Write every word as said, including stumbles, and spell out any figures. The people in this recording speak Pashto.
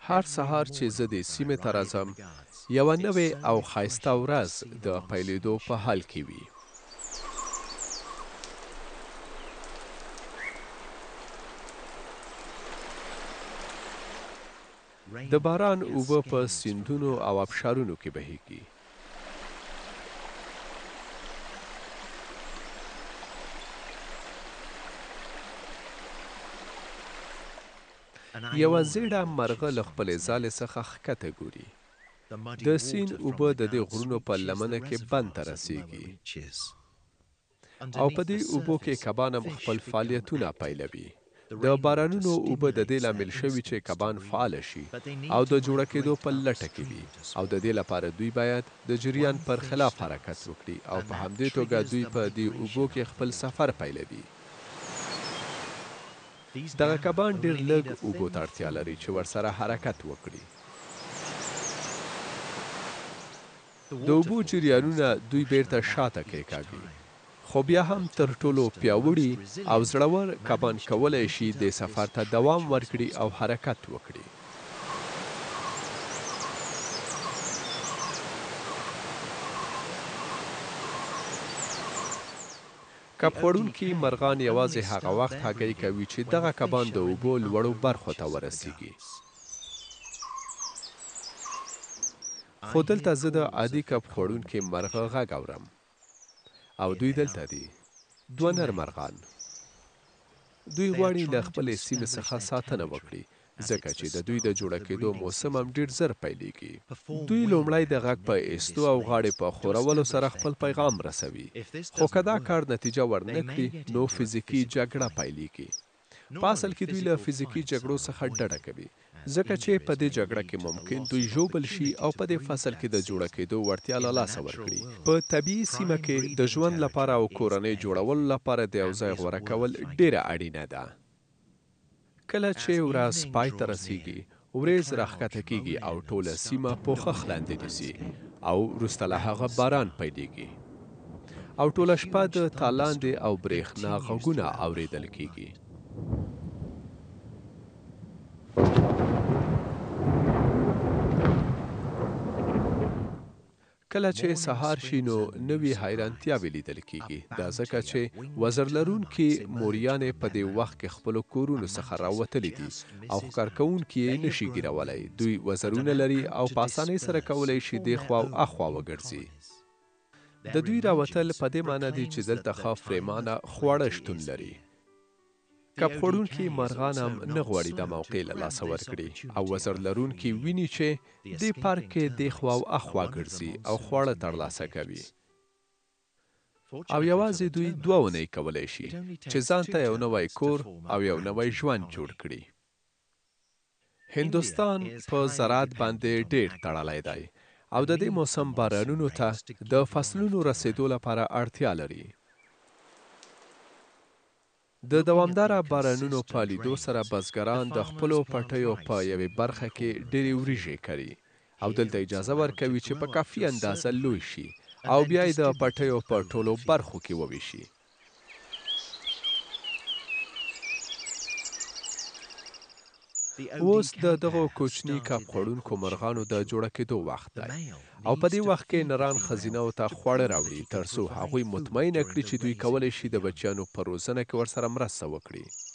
هر سهار چې زه د سیمې ته راځم، یوه نوې او ښایسته ورځ د پیلېدو په حال کې وي. د باران اوبه په سیندونو او ابشارونو کې بهیږي. یوه زیړه مرغه له خپلې ځالې څخه ښکته ګوري. د سیند اوبه د دې غرونو په لمنه کې بند ته رسیږي، او په دې اوبو کې کبان هم خپل فعالیتونه پیلوي. د بارانونو اوبه د دې لامل شوي چې کبان فعال شي او د جوړه کېدو په لټه کې وي، او د دې لپاره دوی باید د جریان پر خلاف حرکت وکړي، او په همدې توګه دوی په دې اوبو کې خپل سفر پیلوي. دغه کبان ډېر لږ اوبو ته اړتیا لري چې ورسره حرکت وکړي. د اوبو جریانونه دوی بیرته شاته کېکاږي، خو بیا هم تر ټولو پیاوړي او زړور کبان کولی شي د سفر ته دوام ورکړي او حرکت وکړي. کب خوړونکي مرغان یوازې هغه وخت هګۍ کوي چې دغه کبان د اوبو لوړو برخو ته ورسیږي. خو دلته زه د عادي کب خوړونکي مرغه غږ اورم، او دوی دلته دي، دوه نر مرغان. دوی غواړي له خپلې سیمې څخه ساتنه وکړي، ځکه چې د دوی د جوړه کېدو موسم هم ډېر زر پیلېږي. دوی لومړی د غږ په ایستو او غاړې په ښورولو سره خپل پیغام رسوي، خو که دا کار نتیجه ورنه کړي نو فزیکي جګړه پیلېږي. په اصل کې دوی له فزیکي جګړو څخه ډډه کوي، ځکه چې په دې جګړه کې ممکن دوی ژوبل شي او په دې فصل کې د جوړه کېدو وړتیا له لاسه ورکړي. په طبیعي سیمه کې د ژوند لپاره او کورنۍ جوړولو لپاره د یو ځای غوره کول ډېره اړینه ده. کله چې ورځ پای ته رسیږي، وریځ راښکته کېږي او ټوله سیمه پوښښ لاندې نیسي، او وروسته له هغه باران پیلېږي، او ټوله شپه د تالاندې او برېښنا غږونه اورېدل کېږي. کله چې سهار شي نو نوې حیرانتیاوې لیدل کېږي، دا ځکه چې وزر لرونکي موریانې په دې وخت کې خپلو کورونو څخه راوتلي دي او ښکار کوونکي یې نشي ګیرولی. دوی وزرونه لري او په اسانۍ سره کولی شي دېخوا او اخوا وګرځي. د دوی راوتل په دې معنی دی چې دلته ښه پرېمانه خواړه شتون لري. کب خوړونکي مرغان هم نه غواړي دا موقع له لاسه ورکړي، او وزر لرونکي ویني چې دې پارک کې دېخوا او اخوا ګرځي او خواړه ترلاسه کوي. او یوازې دوی دوه اونۍ کولی شي چې ځان ته یو نوی کور او یو نوی ژوند جوړ کړي. هندوستان په زراعت باندې ډېر تړلی دی، او د دې موسم بارانونو ته د فصلونو رسېدو لپاره اړتیا لري. د دوامداره بارانونو په لیدو سره بزګران د خپلو پټیو په یوې برخه کې ډېرې وریژې کري، او دلته اجازه ورکوي چې په کافي اندازه لوی شي او بیا یې د پټیو په ټولو برخو کې وویشي. اوس د دغو کوچني کب خوړونکو مرغانو د جوړه کېدو وخت دی، او په دې وخت کې نران ښځینه‌و ته خواړه راوړي تر څو هغوی مطمئنه کړي چې دوی کولی شي د بچیانو په روزنه کې ورسره مرسته وکړي.